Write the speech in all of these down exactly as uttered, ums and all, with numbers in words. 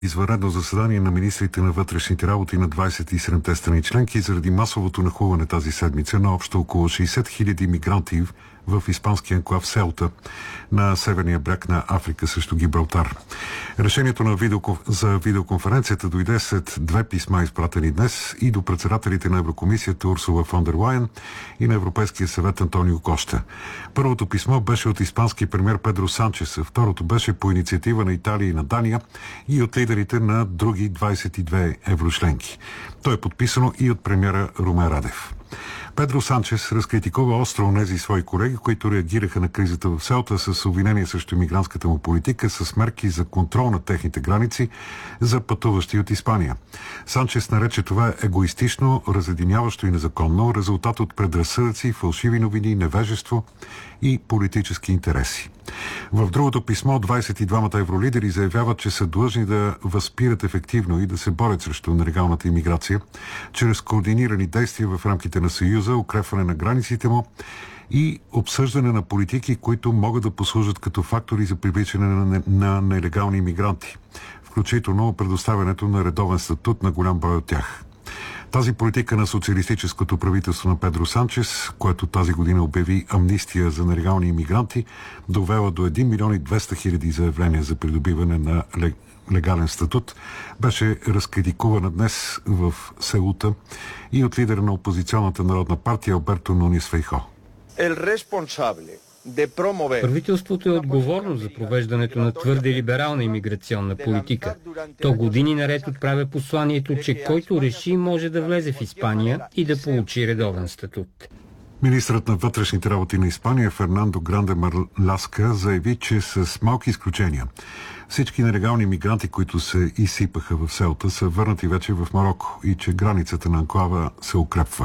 Извънредно заседание на министрите на вътрешните работи на двадесет и седемте страни членки заради масовото нахлуване тази седмица на общо около шейсет хиляди мигранти в испанския анклав Селта на северния бряг на Африка срещу Гибралтар. Решението на видеоконф... за видеоконференцията дойде след две писма, изпратени днес и до председателите на Еврокомисията Урсула фон дер Лайен и на Европейския съвет Антонио Кошта. Първото писмо беше от испански премиер Педро Санчес, а второто беше по инициатива на Италия и на Дания и от лидерите на други двадесет и две еврочленки. То е подписано и от премиера Румен Радев. Педро Санчес разкритикува остро онези свои колеги, които реагираха на кризата в Селта с обвинения срещу мигрантската му политика, с мерки за контрол на техните граници за пътуващи от Испания. Санчес нарече това егоистично, разединяващо и незаконно, резултат от предразсъдъци, фалшиви новини, невежество и политически интереси. В другото писмо двадесет и двамата евролидери заявяват, че са длъжни да възпират ефективно и да се борят срещу нелегалната имиграция чрез координирани действия в рамките на Съюза, укрепване на границите му и обсъждане на политики, които могат да послужат като фактори за привличане на, на нелегални имигранти, включително предоставянето на редовен статут на голям брой от тях. Тази политика на социалистическото правителство на Педро Санчес, което тази година обяви амнистия за нелегални имигранти, довела до един милион и двеста хиляди заявления за придобиване на легален статут, беше разкритикувана днес в Селута и от лидера на опозиционната народна партия Алберто Нунис Фейхо. Правителството е отговорно за провеждането на твърде либерална имиграционна политика. То години наред отправя посланието, че който реши може да влезе в Испания и да получи редовен статут. Министърът на вътрешните работи на Испания Фернандо Гранде Марласка заяви, че с малки изключения всички нелегални мигранти, които се изсипаха в Селта, са върнати вече в Мароко и че границата на анклава се укрепва.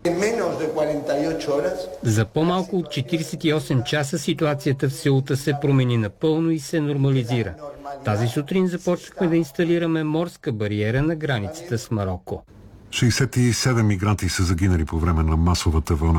За по-малко от четиридесет и осем часа ситуацията в Селта се промени напълно и се нормализира. Тази сутрин започнахме да инсталираме морска бариера на границата с Мароко. шейсет и седем мигранти са загинали по време на масовата вълна